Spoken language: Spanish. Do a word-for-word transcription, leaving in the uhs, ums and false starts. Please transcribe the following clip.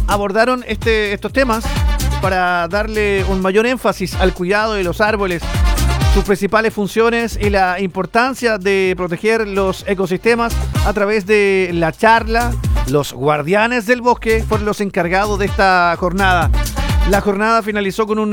abordaron este, estos temas para darle un mayor énfasis al cuidado de los árboles, sus principales funciones y la importancia de proteger los ecosistemas a través de la charla. Los guardianes del bosque fueron los encargados de esta jornada. La jornada finalizó con un